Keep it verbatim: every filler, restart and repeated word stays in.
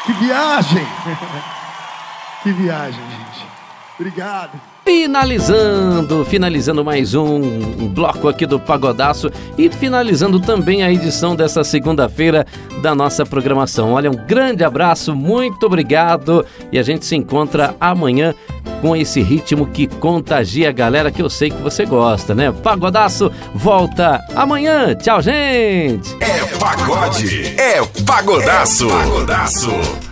Que viagem! Que viagem, gente. Obrigado. Finalizando, finalizando mais um, um bloco aqui do Pagodaço e finalizando também a edição dessa segunda-feira da nossa programação. Olha, um grande abraço, muito obrigado e a gente se encontra amanhã com esse ritmo que contagia a galera, que eu sei que você gosta, né? Pagodaço volta amanhã. Tchau, gente! É pagode, é pagodaço. É pagodaço.